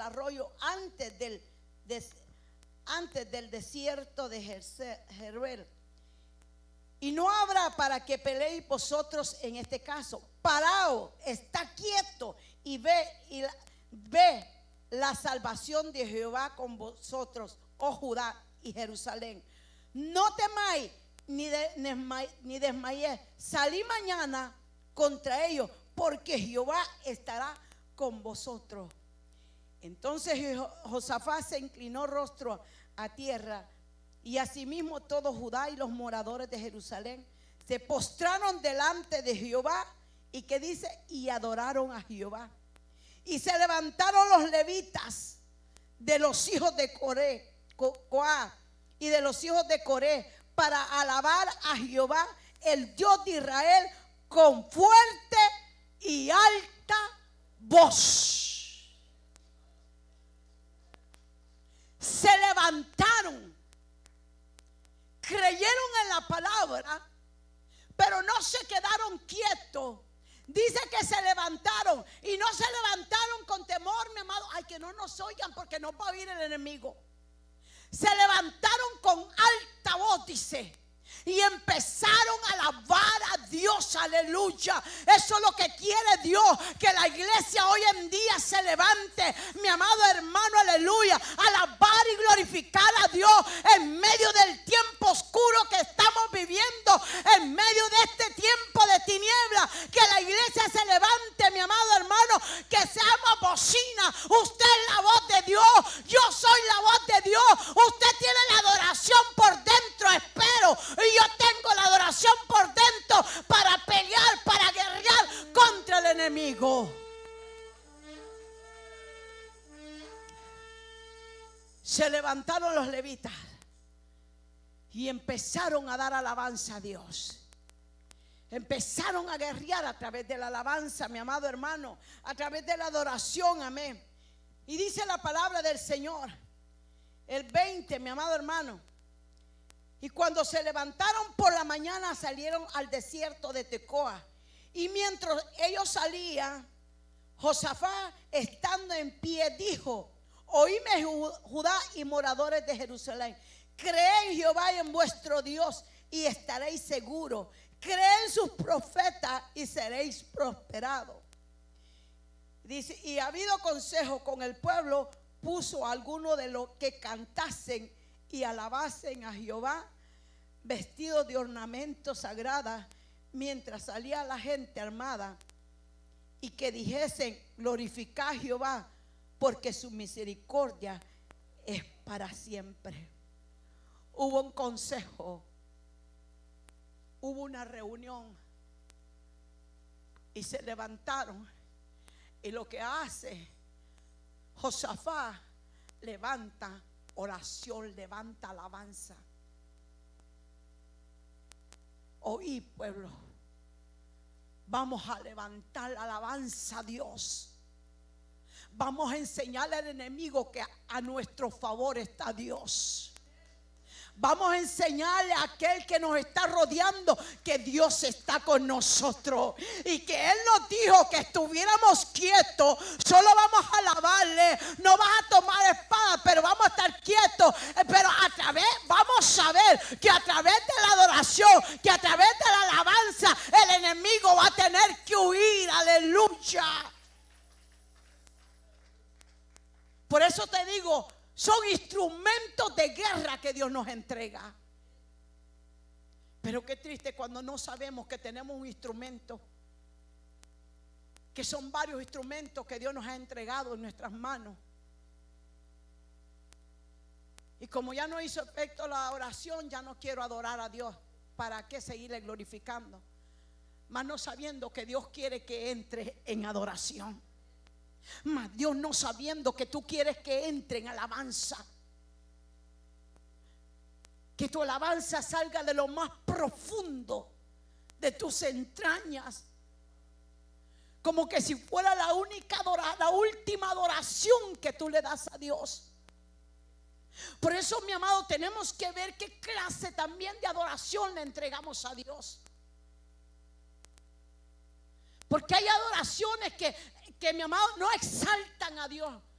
arroyo antes del desierto de Jezreel. Y no habrá para que peleéis vosotros en este caso. Paraos, está quieto y ve la salvación de Jehová con vosotros, oh Judá y Jerusalén. No temáis ni desmayéis. Salí mañana contra ellos, porque Jehová estará con vosotros. Entonces Josafat se inclinó rostro a tierra, y asimismo todo Judá y los moradores de Jerusalén se postraron delante de Jehová. ¿Y qué dice? Y adoraron a Jehová. Y se levantaron los levitas de los hijos de Coá y de los hijos de Coré para alabar a Jehová, el Dios de Israel, con fuerte y alta voz. Se levantaron, creyeron en la palabra, pero no se quedaron quietos. Dice que se levantaron, y no se levantaron con temor, mi amado, ay, que no nos oigan porque nos va a oír el enemigo. Se levantaron con alta voz, dice, y empezaron a alabar a Dios, aleluya. Eso es lo que quiere Dios, que la iglesia hoy en día se levante, mi amado hermano, aleluya, alabar y glorificar a Dios en medio del tiempo oscuro que estamos viviendo, en medio de este tiempo de tiniebla. Que la iglesia se levante, mi amado hermano, que seamos bocina. Usted es la voz de Dios, yo soy la voz de Dios. Usted tiene la adoración por dentro, espero, y yo tengo la adoración por dentro para pelear, para guerrear contra el enemigo. Se levantaron los levitas y empezaron a dar alabanza a Dios. Empezaron a guerrear a través de la alabanza, mi amado hermano, a través de la adoración, amén. Y dice la palabra del Señor, el 20, mi amado hermano. Y cuando se levantaron por la mañana, salieron al desierto de Tecoa. Y mientras ellos salían, Josafat, estando en pie, dijo: oíme, Judá y moradores de Jerusalén, creed en Jehová y en vuestro Dios, y estaréis seguros. Creed en sus profetas y seréis prosperados. Dice: y habido consejo con el pueblo, puso a algunos de los que cantasen y alabasen a Jehová, vestidos de ornamentos sagrados, mientras salía la gente armada, y que dijesen: glorificad a Jehová, porque su misericordia es para siempre. Hubo un consejo, hubo una reunión, y se levantaron. Y lo que hace Josafat, levanta oración, levanta alabanza. Oí, pueblo, vamos a levantar la alabanza a Dios. Vamos a enseñarle al enemigo que a nuestro favor está Dios. Vamos a enseñarle a aquel que nos está rodeando que Dios está con nosotros, y que Él nos dijo que estuviéramos quietos. Solo vamos a alabarle, no vas a tomar espada, pero vamos a estar quietos. Pero vamos a ver que a través de la adoración, que a través de la alabanza, el enemigo va a tener que huir, aleluya. Por eso te digo, son instrumentos de guerra que Dios nos entrega. Pero qué triste cuando no sabemos que tenemos un instrumento, que son varios instrumentos que Dios nos ha entregado en nuestras manos. Y como ya no hizo efecto la oración, ya no quiero adorar a Dios. ¿Para qué seguirle glorificando? Mas no sabiendo que Dios quiere que entre en adoración. Mas Dios no sabiendo que tú quieres que entre en alabanza, que tu alabanza salga de lo más profundo de tus entrañas, como que si fuera la última adoración que tú le das a Dios. Por eso, mi amado, tenemos que ver qué clase también de adoración le entregamos a Dios. Porque hay adoraciones que mi amado, no exaltan a Dios.